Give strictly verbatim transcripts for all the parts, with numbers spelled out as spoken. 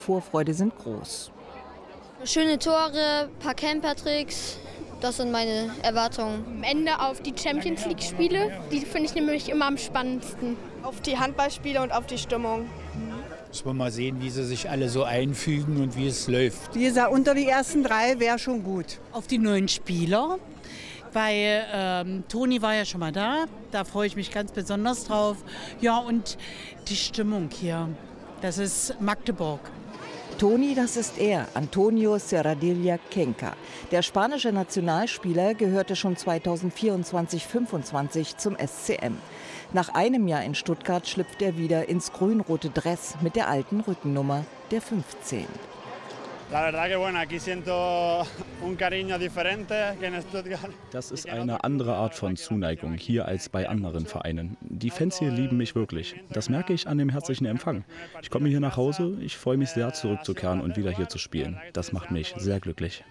Vorfreude sind groß. Schöne Tore, ein paar Campertricks, das sind meine Erwartungen. Am Ende auf die Champions League-Spiele, die finde ich nämlich immer am spannendsten. Auf die Handballspiele und auf die Stimmung. Muss man mal sehen, wie sie sich alle so einfügen und wie es läuft. Wie gesagt, unter die ersten drei wäre schon gut. Auf die neuen Spieler, weil ähm, Toni war ja schon mal da, da freue ich mich ganz besonders drauf. Ja, und die Stimmung hier, das ist Magdeburg. Toni, das ist er, Antonio Serradilla Kenca. Der spanische Nationalspieler gehörte schon zweitausendvierundzwanzig fünfundzwanzig zum S C M. Nach einem Jahr in Stuttgart schlüpft er wieder ins grün-rote Dress mit der alten Rückennummer, der fünfzehn. Das ist eine andere Art von Zuneigung hier als bei anderen Vereinen. Die Fans hier lieben mich wirklich. Das merke ich an dem herzlichen Empfang. Ich komme hier nach Hause, ich freue mich sehr, zurückzukehren und wieder hier zu spielen. Das macht mich sehr glücklich.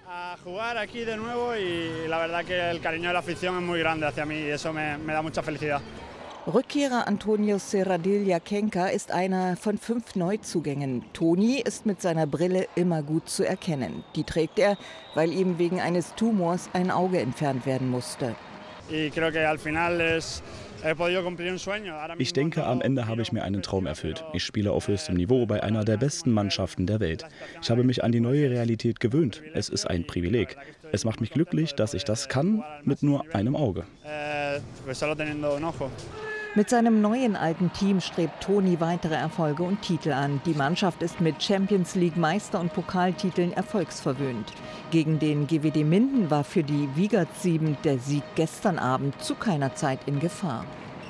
Rückkehrer Antonio Serradilla Kenca ist einer von fünf Neuzugängen. Toni ist mit seiner Brille immer gut zu erkennen. Die trägt er, weil ihm wegen eines Tumors ein Auge entfernt werden musste. Ich denke, am Ende habe ich mir einen Traum erfüllt. Ich spiele auf höchstem Niveau bei einer der besten Mannschaften der Welt. Ich habe mich an die neue Realität gewöhnt. Es ist ein Privileg. Es macht mich glücklich, dass ich das kann mit nur einem Auge. Mit seinem neuen alten Team strebt Toni weitere Erfolge und Titel an. Die Mannschaft ist mit Champions League Meister- und Pokaltiteln erfolgsverwöhnt. Gegen den G W D Minden war für die Wiegerts sieben der Sieg gestern Abend zu keiner Zeit in Gefahr.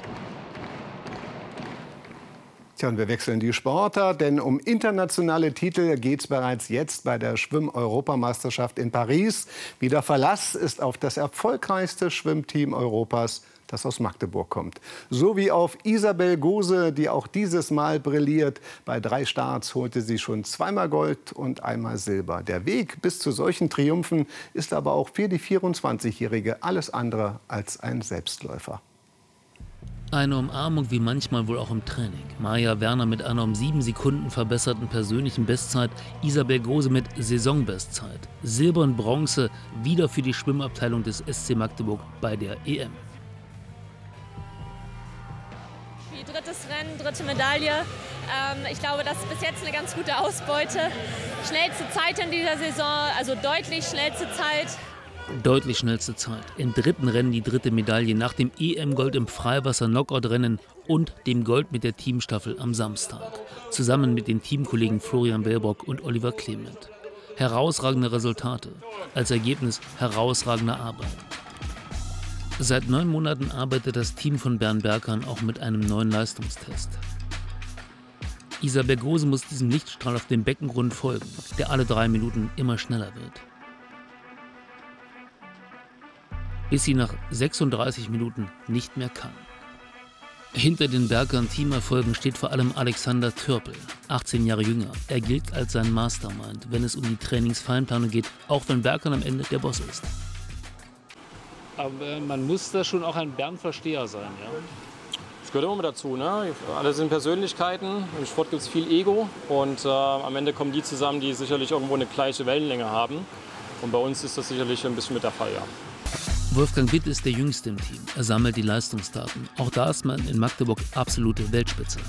Tja, und wir wechseln die Sportart, denn um internationale Titel geht es bereits jetzt bei der Schwimm-Europameisterschaft in Paris. Wieder Verlass ist auf das erfolgreichste Schwimmteam Europas, das aus Magdeburg kommt. So wie auf Isabel Gose, die auch dieses Mal brilliert. Bei drei Starts holte sie schon zweimal Gold und einmal Silber. Der Weg bis zu solchen Triumphen ist aber auch für die vierundzwanzigjährige alles andere als ein Selbstläufer. Eine Umarmung wie manchmal wohl auch im Training. Maja Werner mit einer um sieben Sekunden verbesserten persönlichen Bestzeit, Isabel Gose mit Saisonbestzeit. Silber und Bronze wieder für die Schwimmabteilung des S C Magdeburg bei der E M. Drittes Rennen, dritte Medaille. Ähm, ich glaube, das ist bis jetzt eine ganz gute Ausbeute. Schnellste Zeit in dieser Saison, also deutlich schnellste Zeit. Deutlich schnellste Zeit. Im dritten Rennen die dritte Medaille nach dem E M-Gold im Freiwasser-Knockout-Rennen und dem Gold mit der Teamstaffel am Samstag. Zusammen mit den Teamkollegen Florian Wellbrock und Oliver Clement. Herausragende Resultate. Als Ergebnis herausragender Arbeit. Seit neun Monaten arbeitet das Team von Bernd Berkan auch mit einem neuen Leistungstest. Isabel Gose muss diesem Lichtstrahl auf dem Beckengrund folgen, der alle drei Minuten immer schneller wird. Bis sie nach sechsunddreißig Minuten nicht mehr kann. Hinter den Berkan-Teamerfolgen steht vor allem Alexander Türpel, achtzehn Jahre jünger. Er gilt als sein Mastermind, wenn es um die Trainingsfeinplanung geht, auch wenn Berkan am Ende der Boss ist. Aber man muss da schon auch ein Bernd-Versteher sein, ja? Das gehört immer mit dazu, ne? Alle sind Persönlichkeiten, im Sport gibt es viel Ego und äh, am Ende kommen die zusammen, die sicherlich irgendwo eine gleiche Wellenlänge haben. Und bei uns ist das sicherlich ein bisschen mit der Fall, ja. Wolfgang Witt ist der Jüngste im Team. Er sammelt die Leistungsdaten. Auch da ist man in Magdeburg absolute Weltspitze.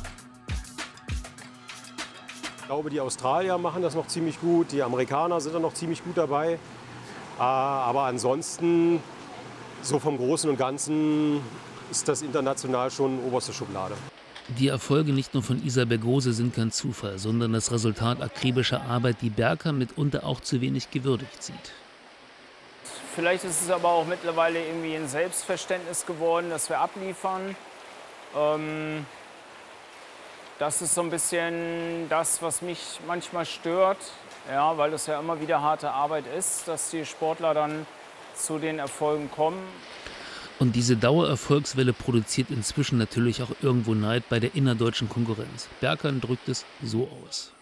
Ich glaube, die Australier machen das noch ziemlich gut, die Amerikaner sind da noch ziemlich gut dabei. Äh, aber ansonsten, so vom Großen und Ganzen, ist das international schon oberste Schublade. Die Erfolge nicht nur von Isabel Gose sind kein Zufall, sondern das Resultat akribischer Arbeit, die Berkan mitunter auch zu wenig gewürdigt sieht. Vielleicht ist es aber auch mittlerweile irgendwie ein Selbstverständnis geworden, dass wir abliefern. Ähm, das ist so ein bisschen das, was mich manchmal stört, ja, weil das ja immer wieder harte Arbeit ist, dass die Sportler dann zu den Erfolgen kommen. Und diese Dauererfolgswelle produziert inzwischen natürlich auch irgendwo Neid bei der innerdeutschen Konkurrenz. Berkan drückt es so aus.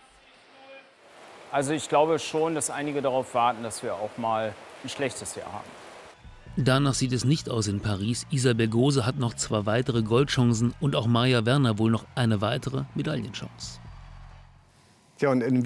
Also ich glaube schon, dass einige darauf warten, dass wir auch mal ein schlechtes Jahr haben. Danach sieht es nicht aus in Paris. Isabel Gose hat noch zwei weitere Goldchancen und auch Maja Werner wohl noch eine weitere Medaillenchance. Ja, und in